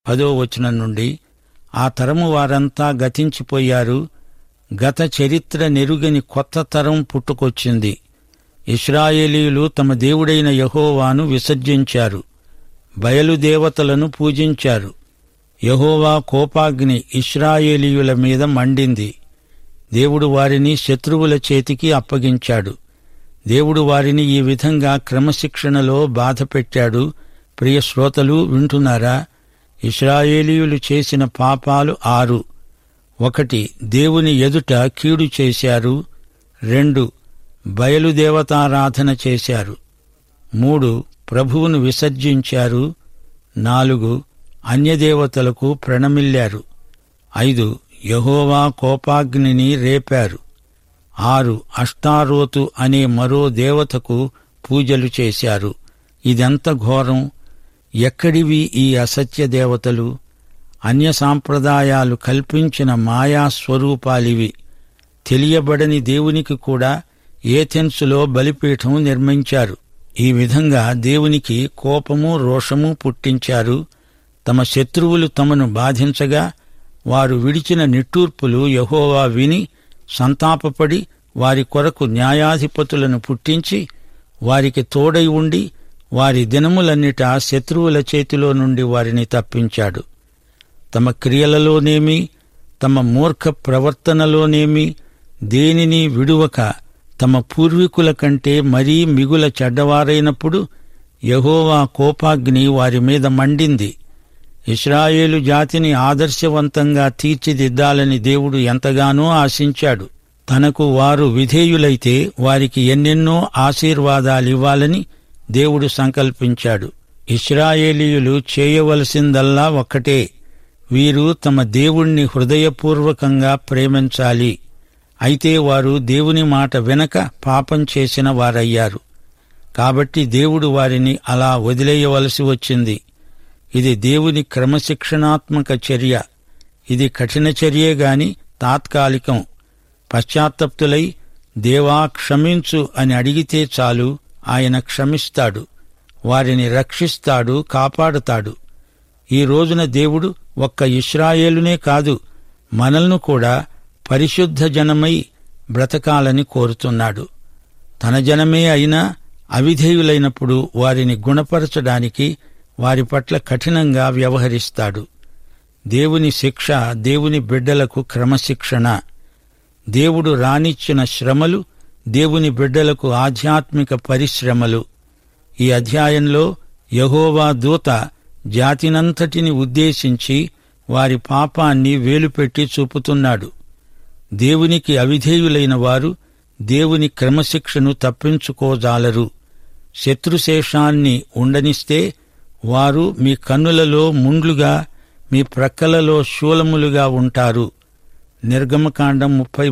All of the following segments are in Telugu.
10వ వచనం నుండి, ఆ తరము వారంతా గతించిపోయారు, గత చరిత్ర నెరుగని కొత్త తరం పుట్టుకొచ్చింది. ఇశ్రాయేలీయులు తమ దేవుడైన యెహోవాను విసర్జించారు, బయలుదేవతలను పూజించారు. యెహోవా కోపాగ్ని ఇశ్రాయేలీయుల మీద మండింది. దేవుడు వారిని శత్రువుల చేతికి అప్పగించాడు. దేవుడు వారిని ఈ విధంగా క్రమశిక్షణలో బాధపెట్టాడు. ప్రియ శ్రోతలు, వింటున్నారా? ఇశ్రాయేలీయులు చేసిన పాపాలు 6. 1. దేవుని ఎదుట కీడు చేశారు. 2. బయలుదేవతారాధన చేశారు. 3. ప్రభువును విసర్జించారు. 4. అన్యదేవతలకు ప్రణమిల్లారు. 5. యెహోవా కోపాగ్నిని రేపారు. 6. అష్టారోతు అనే మరో దేవతకు పూజలు చేశారు. ఇదెంత ఘోరం! ఎక్కడివి ఈ అసత్య దేవతలు? అన్య సాంప్రదాయాలు కల్పించిన మాయాస్వరూపాలివి. తెలియబడని దేవునికి కూడా ఏథెన్సులో బలిపీఠం నిర్మించారు. ఈ విధంగా దేవునికి కోపము, రోషము పుట్టించారు. తమ శత్రువులు తమను బాధించగా వారు విడిచిన నిట్టూర్పులు యెహోవా విని సంతాపపడి వారి కొరకు న్యాయాధిపతులను పుట్టించి వారికి తోడై ఉండి వారి దినములన్నిటా శత్రువుల చేతిలో నుండి వారిని తప్పించాడు. తమ క్రియలలోనేమి, తమ మూర్ఖ ప్రవర్తనలోనేమి దేనిని విడువక తమ పూర్వీకుల కంటే మరీ మిగుల చెడ్డవారైనప్పుడు యెహోవా కోపాగ్ని వారి మీద మండింది. ఇశ్రాయేలు జాతిని ఆదర్శవంతంగా తీర్చిదిద్దాలని దేవుడు ఎంతగానో ఆశించాడు. తనకు వారు విధేయులైతే వారికి ఎన్నెన్నో ఆశీర్వాదాలివ్వాలని దేవుడు సంకల్పించాడు. ఇశ్రాయేలీయులు చేయవలసిందల్లా ఒక్కటే, వీరు తమ దేవుణ్ణి హృదయపూర్వకంగా ప్రేమించాలి. అయితే వారు దేవుని మాట వినక పాపం చేసిన వారయ్యారు. కాబట్టి దేవుడు వారిని అలా వదిలేయవలసి వచ్చింది. ఇది దేవుని క్రమశిక్షణాత్మక చర్య. ఇది కఠిన చర్యే గాని తాత్కాలికం. పశ్చాత్తప్తులై దేవా క్షమించు అని అడిగితే చాలు, ఆయన క్షమిస్తాడు, వారిని రక్షిస్తాడు, కాపాడుతాడు. ఈ రోజున దేవుడు ఒక్క ఇశ్రాయేలునే కాదు, మనల్ని కూడా పరిశుద్ధ జనమై బ్రతకాలని కోరుతున్నాడు. తన జనమే అయినా అవిధేయులైనప్పుడు వారిని గుణపరచడానికి వారి పట్ల కఠినంగా వ్యవహరిస్తాడు. దేవుని శిక్ష దేవుని బిడ్డలకు క్రమశిక్షణ. దేవుడు రానిచ్చిన శ్రమలు దేవుని బిడ్డలకు ఆధ్యాత్మిక పరిశ్రమలు. ఈ అధ్యాయంలో యెహోవా దూత జాతినంతటిని ఉద్దేశించి వారి పాపాన్ని వేలుపెట్టి చూపుతున్నాడు. దేవునికి అవిధేయులైన వారు దేవుని క్రమశిక్షను తప్పించుకోజాలరు. శత్రుశేషాన్ని ఉండనిస్తే వారు మీ కన్నులలో ముండ్లుగా, మీ ప్రక్కలలో శూలములుగా ఉంటారు. నిర్గమకాండం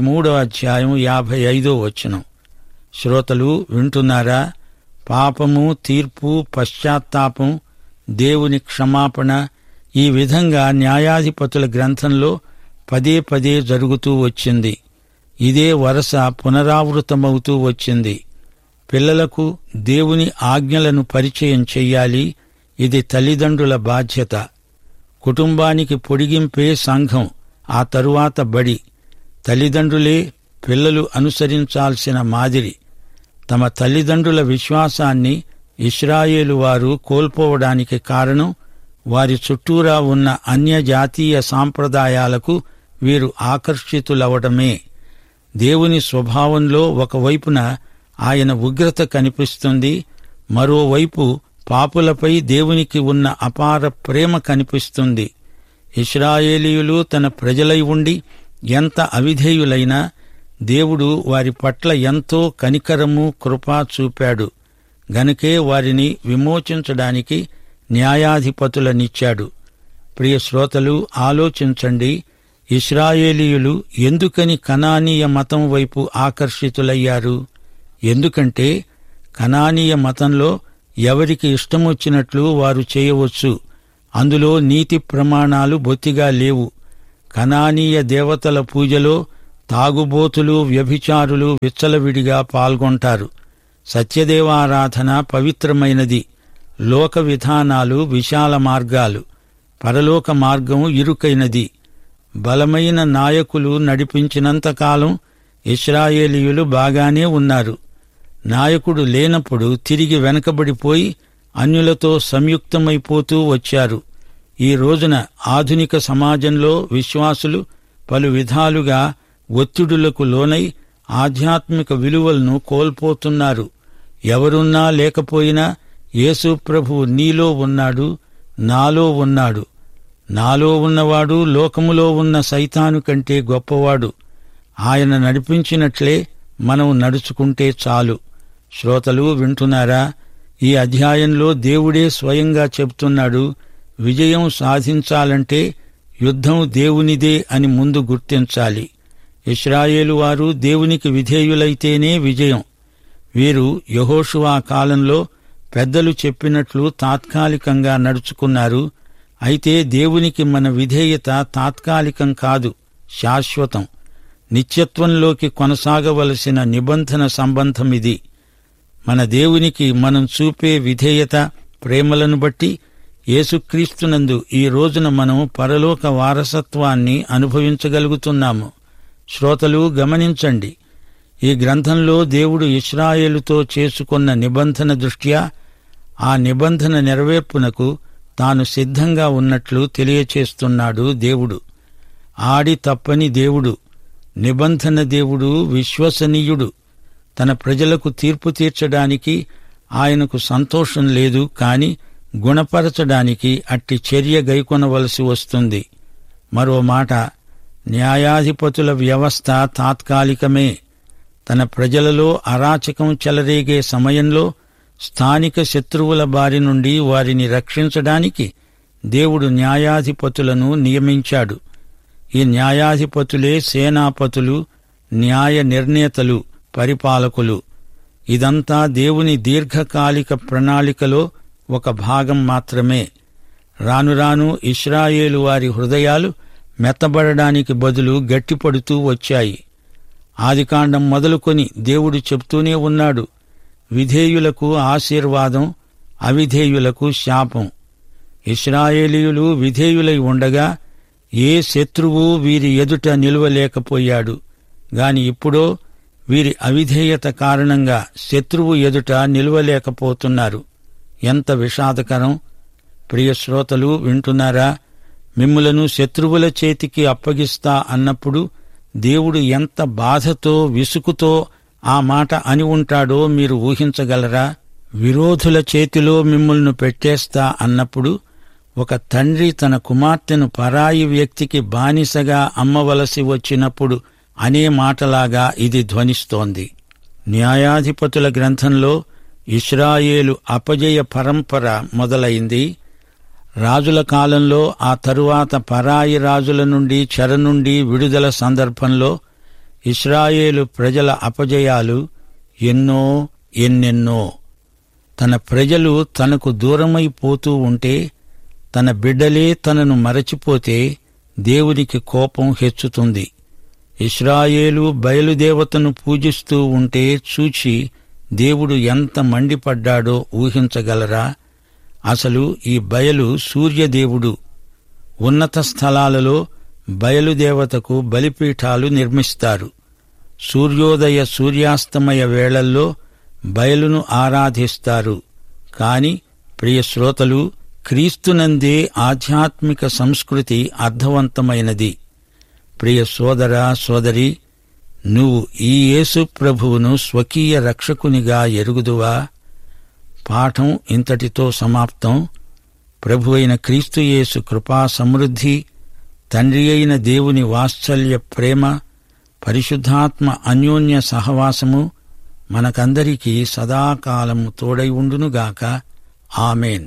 33:55. శ్రోతలు, వింటున్నారా? పాపము, తీర్పు, పశ్చాత్తాపం, దేవుని క్షమాపణ, ఈ విధంగా న్యాయాధిపతుల గ్రంథంలో పదే పదే జరుగుతూ వచ్చింది. ఇదే వరస పునరావృతమవుతూ వచ్చింది. పిల్లలకు దేవుని ఆజ్ఞలను పరిచయం చెయ్యాలి. ఇది తల్లిదండ్రుల బాధ్యత. కుటుంబానికి పొడిగింపే సంఘం, ఆ తరువాత బడి. తల్లిదండ్రులే పిల్లలు అనుసరించాల్సిన మాదిరి. తమ తల్లిదండ్రుల విశ్వాసాన్ని ఇశ్రాయేలు వారు కోల్పోవడానికి కారణం వారి చుట్టూరా ఉన్న అన్యజాతీయ సాంప్రదాయాలకు వీరు ఆకర్షితులవడమే. దేవుని స్వభావంలో ఒకవైపున ఆయన ఉగ్రత కనిపిస్తుంది, మరోవైపు పాపులపై దేవునికి ఉన్న అపార ప్రేమ కనిపిస్తుంది. ఇశ్రాయేలీయులు తన ప్రజలై ఉండి ఎంత అవిధేయులైనా దేవుడు వారి పట్ల ఎంతో కనికరము, కృపా చూపాడు. గనుకే వారిని విమోచించడానికి న్యాయాధిపతులనిచ్చాడు. ప్రియ శ్రోతలు, ఆలోచించండి. ఇశ్రాయేలీయులు ఎందుకని కనానీయ మతం వైపు ఆకర్షితులయ్యారు? ఎందుకంటే కనానీయ మతంలో ఎవరికి ఇష్టమొచ్చినట్లు వారు చేయవచ్చు. అందులో నీతి ప్రమాణాలు బొత్తిగా లేవు. కనానీయ దేవతల పూజలో తాగుబోతులు, వ్యభిచారులు విచ్చలవిడిగా పాల్గొంటారు. సత్యదేవారాధన పవిత్రమైనది. లోక విధానాలు విశాల మార్గాలు. పరలోక మార్గం ఇరుకైనది. బలమైన నాయకులు నడిపించినంతకాలం ఇశ్రాయేలీయులు బాగానే ఉన్నారు. నాయకుడు లేనప్పుడు తిరిగి వెనకబడిపోయి అన్యులతో సంయుక్తమైపోతూ వచ్చారు. ఈ రోజున ఆధునిక సమాజంలో విశ్వాసులు పలు విధాలుగా ఒత్తిడులకు లోనై ఆధ్యాత్మిక విలువలను కోల్పోతున్నారు. ఎవరున్నా లేకపోయినా యేసు ప్రభువు నీలో ఉన్నాడు, నాలో ఉన్నాడు. నాలో ఉన్నవాడు లోకములో ఉన్న సైతాను కంటే గొప్పవాడు. ఆయన నడిపించినట్లే మనం నడుచుకుంటే చాలు. శ్రోతలు వింటున్నారా? ఈ అధ్యాయంలో దేవుడే స్వయంగా చెబుతున్నాడు, విజయం సాధించాలంటే యుద్ధం దేవునిదే అని ముందు గుర్తించాలి. ఇశ్రాయేలు వారు దేవునికి విధేయులైతేనే విజయం. వీరు యెహోషువ కాలంలో పెద్దలు చెప్పినట్లు తాత్కాలికంగా నడుచుకున్నారు. అయితే దేవునికి మన విధేయత తాత్కాలికం కాదు, శాశ్వతం. నిత్యత్వంలోకి కొనసాగవలసిన నిబంధన సంబంధమిది. మన దేవునికి మనం చూపే విధేయత, ప్రేమలను బట్టి యేసుక్రీస్తునందు ఈ రోజున మనం పరలోక వారసత్వాన్ని అనుభవించగలుగుతున్నాము. శ్రోతలు గమనించండి, ఈ గ్రంథంలో దేవుడు ఇశ్రాయేలుతో చేసుకున్న నిబంధన దృష్ట్యా ఆ నిబంధన నెరవేర్పునకు తాను సిద్ధంగా ఉన్నట్లు తెలియచేస్తున్నాడు. దేవుడు ఆడి తప్పని దేవుడు, నిబంధన దేవుడు, విశ్వసనీయుడు. తన ప్రజలకు తీర్పు తీర్చడానికి ఆయనకు సంతోషం లేదు, కాని గుణపరచడానికి అట్టి చర్య గైకొనవలసి వస్తుంది. మరో మాట, న్యాయాధిపతుల వ్యవస్థ తాత్కాలికమే. తన ప్రజలలో అరాచకం చెలరేగే సమయంలో స్థానిక శత్రువుల బారి నుండి వారిని రక్షించడానికి దేవుడు న్యాయాధిపతులను నియమించాడు. ఈ న్యాయాధిపతులే సేనాపతులు, న్యాయ నిర్ణేతలు, పరిపాలకులు. ఇదంతా దేవుని దీర్ఘకాలిక ప్రణాళికలో ఒక భాగం మాత్రమే. రాను రాను ఇశ్రాయేలు వారి హృదయాలు మెత్తబడడానికి బదులు గట్టిపడుతూ వచ్చాయి. ఆదికాండం మొదలుకొని దేవుడు చెప్తూనే ఉన్నాడు, విధేయులకు ఆశీర్వాదం, అవిధేయులకు శాపం. ఇశ్రాయేలీయులు విధేయులై ఉండగా ఏ శత్రువు వీరి ఎదుట నిలువలేకపోయాడు. గాని ఇప్పుడో వీరి అవిధేయత కారణంగా శత్రువు ఎదుట నిలువలేకపోతున్నారు. ఎంత విషాదకరం! ప్రియ శ్రోతలు వింటున్నారా? మిమ్ములను శత్రువుల చేతికి అప్పగిస్తా అన్నప్పుడు దేవుడు ఎంత బాధతో, విసుకుతో ఆ మాట అని ఉంటాడో మీరు ఊహించగలరా? విరోధుల చేతిలో మిమ్ములను పెట్టేస్తా అన్నప్పుడు ఒక తండ్రి తన కుమార్తెను పరాయి వ్యక్తికి బానిసగా అమ్మవలసి వచ్చినప్పుడు అనే మాటలాగా ఇది ధ్వనిస్తోంది. న్యాయాధిపతుల గ్రంథంలో ఇశ్రాయేలు అపజయ పరంపర మొదలైంది. రాజుల కాలంలో, ఆ తరువాత పరాయి రాజుల నుండి, చెర నుండి విడుదల సందర్భంలో ఇశ్రాయేలు ప్రజల అపజయాలు ఎన్నెన్నో. తన ప్రజలు తనకు దూరమైపోతూ ఉంటే, తన బిడ్డలే తనను మరచిపోతే దేవునికి కోపం హెచ్చుతుంది. ఇశ్రాయేలు బయలుదేవతను పూజిస్తూ ఉంటే చూచి దేవుడు ఎంత మండిపడ్డాడో ఊహించగలరా? అసలు ఈ బయలు సూర్యదేవుడు. ఉన్నత స్థలాలలో బయలుదేవతకు బలిపీఠాలు నిర్మిస్తారు. సూర్యోదయ సూర్యాస్తమయ వేళల్లో బయలును ఆరాధిస్తారు. కాని ప్రియ శ్రోతలు, క్రీస్తునందే ఆధ్యాత్మిక సంస్కృతి అర్థవంతమైనది. ప్రియ సోదరా, సోదరి, నువ్వు ఈ యేసు ప్రభువును స్వకీయ రక్షకునిగా ఎరుగుదువా? పాఠం ఇంతటితో సమాప్తం. ప్రభు అయిన క్రీస్తు యేసు కృపా సమృద్ధి, తండ్రి అయిన దేవుని వాత్సల్య ప్రేమ, పరిశుద్ధాత్మ అన్యోన్య సహవాసము మనకందరికీ సదాకాలము తోడై ఉండునుగాక. ఆమేన్.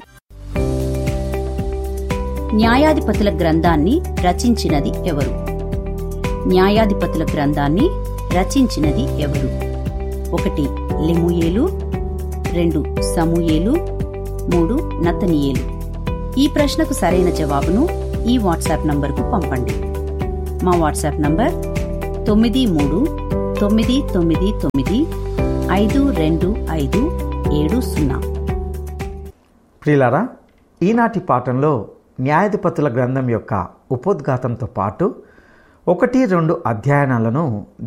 న్యాయాధిపతుల గ్రంథాన్ని రచించినది ఎవరు? న్యాయాధిపతుల గ్రంథాన్ని రచించినది ఎవరు? 1 లెమూయేలు, 2 సమూయేలు, 3 నతనీయేలు. ఈ ప్రశ్నకు సరైన జవాబును ఈ వాట్సాప్ నంబర్కు పంపండి. మా వాట్సాప్ నంబర్ 9399952570. ప్రియులారా, ఈనాటి పాఠంలో న్యాయాధిపతుల గ్రంథం యొక్క ఉపోద్ఘాతంతో పాటు 1-2 అధ్యయనాలను